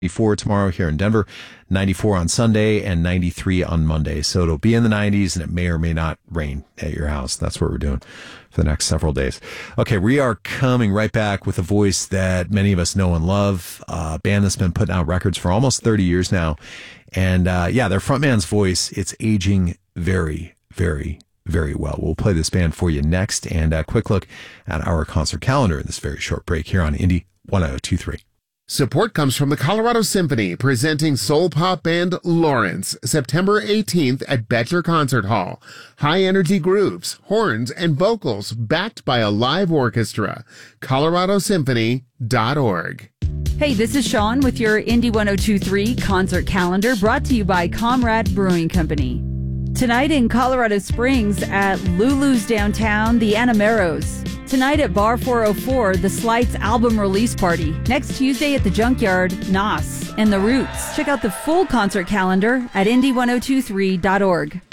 94 tomorrow here in Denver, 94 on Sunday, and 93 on Monday. So it'll be in the 90s, and it may or may not rain at your house. That's what we're doing for the next several days. Okay, we are coming right back with a voice that many of us know and love, a band that's been putting out records for almost 30 years now. And their frontman's voice, it's aging very, very, very well. We'll play this band for you next, and a quick look at our concert calendar in this very short break here on Indie 1023. Support comes from the Colorado Symphony, presenting soul pop band Lawrence, September 18th at Betcher Concert Hall. High-energy grooves, horns, and vocals backed by a live orchestra. coloradosymphony.org. Hey, this is Sean with your Indie 1023 concert calendar, brought to you by Comrade Brewing Company. Tonight in Colorado Springs at Lulu's Downtown, the Anameros. Tonight at Bar 404, the Slights album release party. Next Tuesday at the Junkyard, Nas and The Roots. Check out the full concert calendar at indie1023.org.